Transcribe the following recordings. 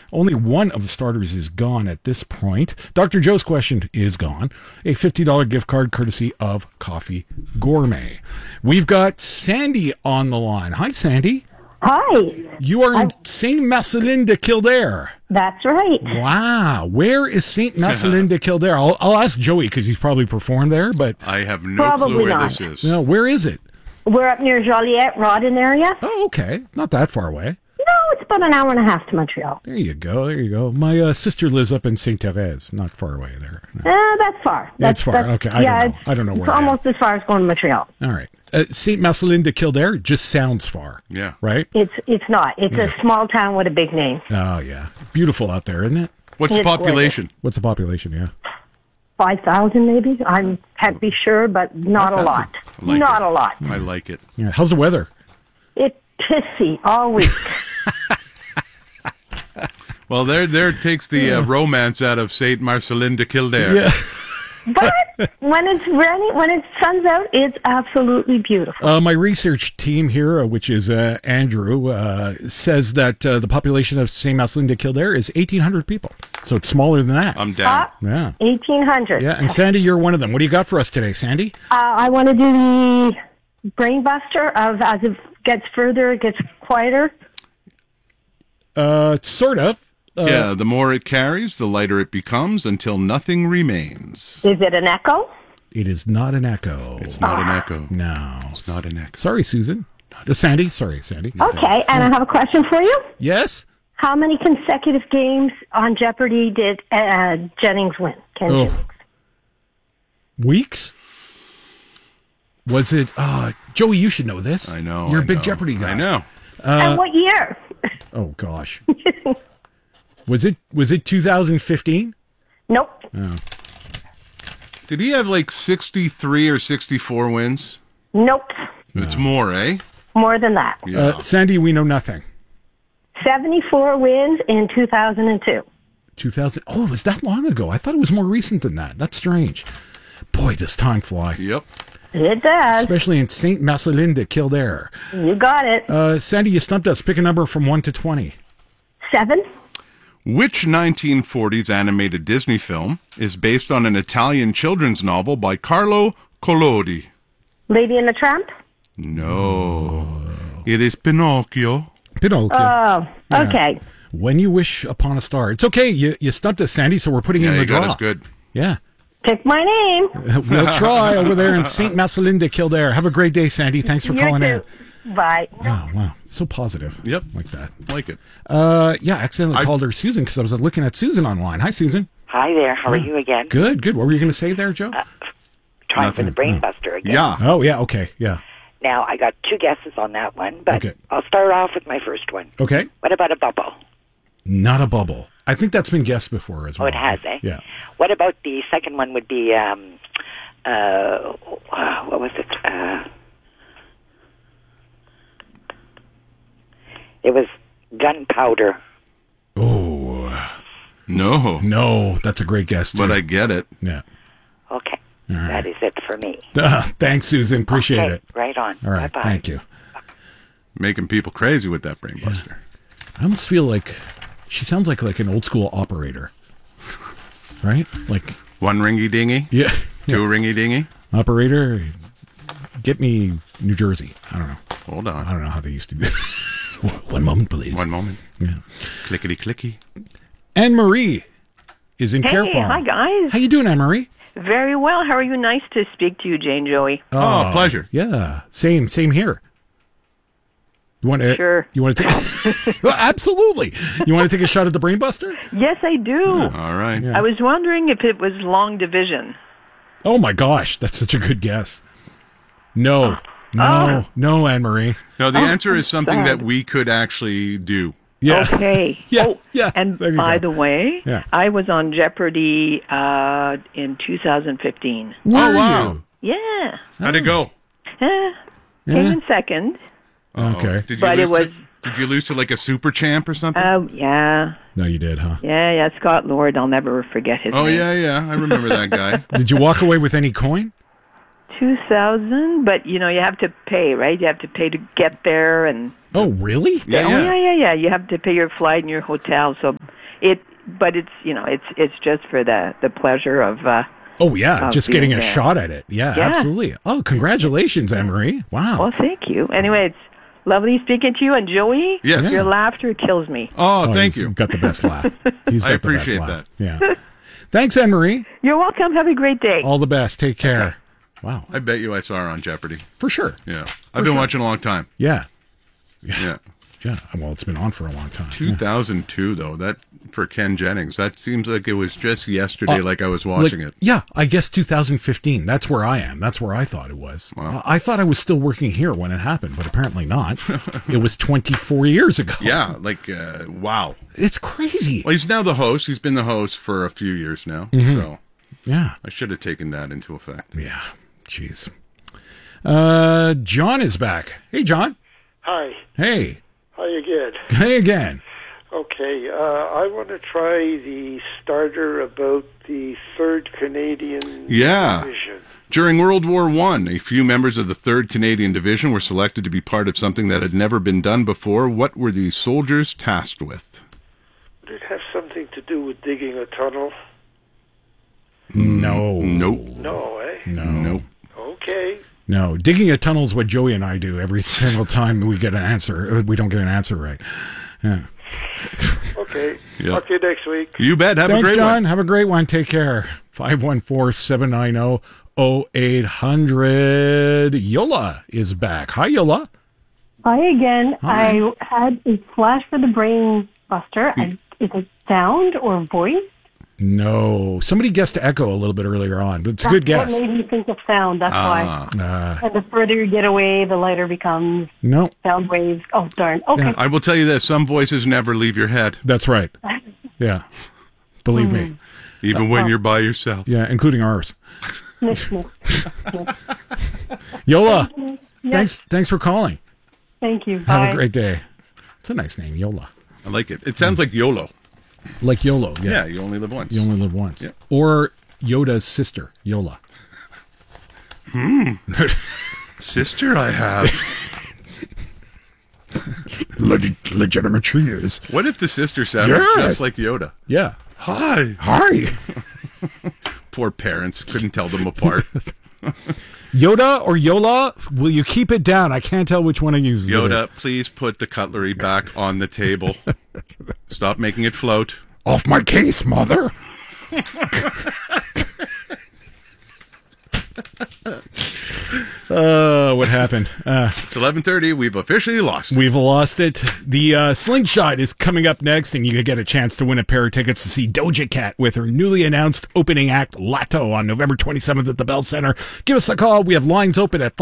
Only one of the starters is gone at this point. Dr. Joe's question is gone. A $50 gift card courtesy of Coffee Gourmet. We've got Sandy on the line. Hi, Sandy. Hi. You are in St. Marcelin de Kildare. That's right. Wow. Where is St. Marcelin de Kildare? I'll ask Joey because he's probably performed there, but I have no Probably clue where not. this is. no, where is it? We're up near Joliet, Rawdon area. Oh, okay. Not that far away. No, it's about an hour and a half to Montreal. There you go. There you go. My sister lives up in St. Therese, not far away there. No. That's far. That's far. Okay, I don't know where It's I am. almost as far as going to Montreal. All right. St. Marcelin de Kildare just sounds far. Yeah. Right? It's not. It's a small town with a big name. Oh, yeah. Beautiful out there, isn't it? What's the It's population? What's the population? Yeah. 5,000 maybe. I can't be sure, but not a 5,000. lot. I like Not it. a lot. I like it. Yeah. How's the weather? It's pissy all week. Well, there takes the romance out of St. Marcelin de Kildare. Yeah. But when it's rainy, when it sun's out, it's absolutely beautiful. My research team here, which is Andrew, says that the population of St. Marcelin de Kildare is 1,800 people. So it's smaller than that. I'm down. Yeah. 1,800. Yeah. And Sandy, you're one of them. What do you got for us today, Sandy? I want to do the brain buster of as it gets further, it gets quieter. Sort of. Yeah, the more it carries, the lighter it becomes until nothing remains. Is it an echo? It is not an echo. It's not an echo. No. It's not an echo. Sorry, Susan. Sandy. Sorry, Sandy. Okay, and I have a question for you. Yes? How many consecutive games on Jeopardy did Jennings win? Ken Oh. Jennings. Weeks? Was it... Joey, you should know this. I know. You're a I big know. Jeopardy guy. I know. And what year? Oh, gosh. Was it 2015? Nope. Did he have like 63 or 64 wins? Nope. It's more, eh? More than that. Yeah. Sandy, we know nothing. 74 wins in 2002. 2000. Oh, it was that long ago. I thought it was more recent than that. That's strange. Boy, does time fly. Yep. It does. Especially in St. Marcelin de Kildare. You got it. Sandy, you stumped us. Pick a number from 1 to 20. 7. Which 1940s animated Disney film is based on an Italian children's novel by Carlo Collodi? Lady and the Tramp? No. It is Pinocchio. Pinocchio. Oh, okay. When You Wish Upon a Star. It's okay. You stumped us, Sandy, so we're putting Yeah, in the you draw. got us good. Yeah. Pick my name. We'll try over there in St. Marcelin de Kildare. Have a great day, Sandy. Thanks for You calling too. Bye. in. Oh, wow. So positive. Yep. Like that. Like it. Yeah, I accidentally called her Susan because I was looking at Susan online. Hi, Susan. Hi there. How are you again? Good, good. What were you going to say there, Joe? Trying for Nothing. the brain buster again. Yeah. Oh, yeah. Okay. Yeah. Now, I got 2 guesses on that one, but Okay. I'll start off with my first one. Okay. What about a bubble? Not a bubble. I think that's been guessed before as Oh, well. it has, eh? Yeah. What about the second one would be, what was it? It was gunpowder. Oh, No. no. That's a great guess, too. But I get it. Yeah. Okay. All right. That is it for me. Thanks, Susan. Appreciate Okay, it. right on. All right. Bye-bye. Thank you. Making people crazy with that brain buster. I almost feel like she sounds like an old school operator. Right? Like, One ringy dingy, yeah. two ringy dingy. Operator, get me New Jersey. I don't know. Hold I on. don't know how they used to do. One moment, please. One moment. Yeah. Clickety clicky. Anne Marie is in Care Hey, Farm. hi guys. How you doing, Anne Marie? Very well. How are you? Nice to speak to you, Jane Joey. Oh, pleasure. Yeah. Same here. You want to? Sure. You want to take? Well, absolutely. You want to take a shot at the brain buster? Yes, I do. All right. Yeah. I was wondering if it was long division. Oh my gosh, that's such a good guess. No, no, Anne Marie. No, the answer is something sad. that we could actually do. Yeah. Okay. Yeah, Oh, yeah, And there you by go. the way, Yeah. I was on Jeopardy in 2015. Were Oh, wow. you? Yeah. How'd it go? Came Yeah. in second. Okay. Did you But lose it was- did you lose to like a super champ or something? Yeah. No, you did, huh? Yeah. Scott Lord. I'll never forget his Oh, name. yeah. I remember that guy. Did you walk away with any coin? 2000, but you have to pay, right? You have to pay to get there, and Oh, really? Yeah. yeah. You have to pay your flight and your hotel. So But it's just for the pleasure of. Oh, yeah, of just being getting a there. shot at it. Yeah, Yeah. absolutely. Oh, congratulations, Anne-Marie. Wow. Well, thank you. Anyway, it's lovely speaking to you, and Joey. Yes. Your laughter kills me. Oh, thank he's you. got the best laugh. He's got I the best appreciate laugh. that. Yeah. Thanks, Anne-Marie. You're welcome. Have a great day. All the best. Take care. Wow. I bet you I saw her on Jeopardy. For sure. Yeah. I've been watching a long time. Yeah. Yeah. Yeah. Well, it's been on for a long time. 2002, though, that for Ken Jennings, that seems like it was just yesterday, like I was watching it. Yeah, I guess 2015. That's where I am. That's where I thought it was. Wow. I thought I was still working here when it happened, but apparently not. It was 24 years ago. Yeah, wow. It's crazy. Well, he's now the host. He's been the host for a few years now, Mm-hmm. so Yeah. I should have taken that into effect. Yeah. Jeez. John is back. Hey, John. Hi. Hey. How you good? Hey again. Okay. I want to try the starter about the 3rd Canadian Yeah. Division. During World War I, a few members of the 3rd Canadian Division were selected to be part of something that had never been done before. What were these soldiers tasked with? Would it have something to do with digging a tunnel? No. Nope. No, eh? No. Nope. Okay. No. Digging a tunnel is what Joey and I do every single time we get an answer. We don't get an answer right. Yeah. Okay. Yeah. Talk to you next week. You bet. Have Thanks, a great John. one. Have a great one. Take care. 514-790-0800. Yola is back. Hi, Yola. Hi again. Hi. I had a flash for the brain buster. Is it sound or voice? No. Somebody guessed Echo a little bit earlier on, but it's a good guess. What made me think of sound. That's why. And the further you get away, the lighter becomes No. sound waves. Oh, darn. Okay. Yeah. I will tell you this, some voices never leave your head, That's right. Yeah. Believe me. even when you're by yourself. Yeah, including ours. Sniff, sniff. Yola, Yes. thanks for calling. Thank you. Have Bye. a great day. It's a nice name, Yola. I like it. It sounds like YOLO. Like YOLO. Yeah. Yeah, you only live once. You only live once. Yeah. Or Yoda's sister, Yola. Sister I have. Legitimate she is. What if the sister sounded Yes. just like Yoda? Yeah. Hi. Hi. Poor parents couldn't tell them apart. Yoda or Yola, will you keep it down? I can't tell which one I use. Yoda, please put the cutlery back on the table. Stop making it float. Off my case, mother. What happened? It's 11:30. We've officially lost. We've lost it. The Slingshot is coming up next, and you get a chance to win a pair of tickets to see Doja Cat with her newly announced opening act, Lato, on November 27th at the Bell Center. Give us a call. We have lines open at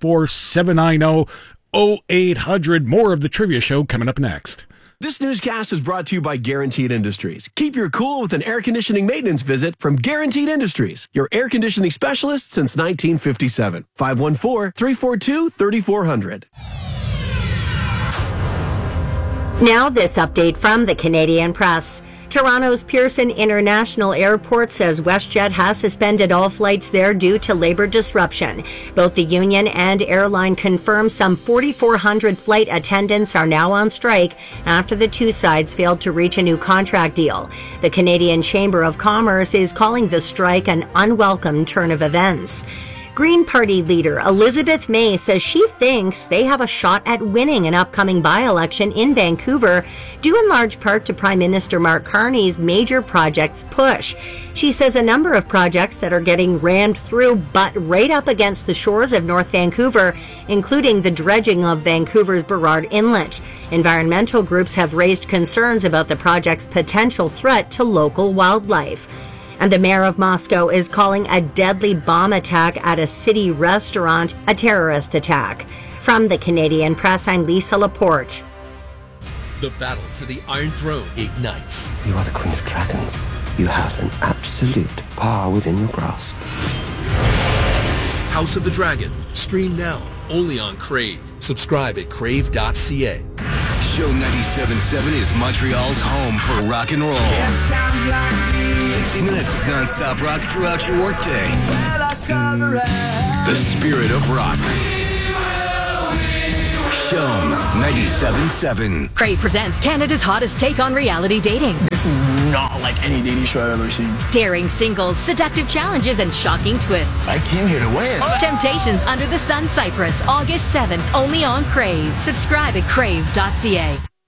514-790-0800. More of the trivia show coming up next. This newscast is brought to you by Guaranteed Industries. Keep your cool with an air conditioning maintenance visit from Guaranteed Industries, your air conditioning specialist since 1957. 514-342-3400. Now this update from the Canadian Press. Toronto's Pearson International Airport says WestJet has suspended all flights there due to labor disruption. Both the union and airline confirm some 4,400 flight attendants are now on strike after the two sides failed to reach a new contract deal. The Canadian Chamber of Commerce is calling the strike an unwelcome turn of events. Green Party leader Elizabeth May says she thinks they have a shot at winning an upcoming by-election in Vancouver, due in large part to Prime Minister Mark Carney's major projects push. She says a number of projects that are getting rammed through butt right up against the shores of North Vancouver, including the dredging of Vancouver's Burrard Inlet. Environmental groups have raised concerns about the project's potential threat to local wildlife. And the mayor of Moscow is calling a deadly bomb attack at a city restaurant a terrorist attack. From the Canadian Press, I'm Lisa Laporte. The battle for the Iron Throne ignites. You are the Queen of Dragons. You have an absolute power within your grasp. House of the Dragon. Stream now, only on Crave. Subscribe at crave.ca. Show 97.7 is Montreal's home for rock and roll. 60 minutes of non-stop rock throughout your workday. The spirit of rock. Show 97.7. Crave presents Canada's hottest take on reality dating. This is not like any dating show I've ever seen. Daring singles, seductive challenges, and shocking twists. I came here to win. Temptations Under the Sun Cyprus, August 7th, only on Crave. Subscribe at crave.ca.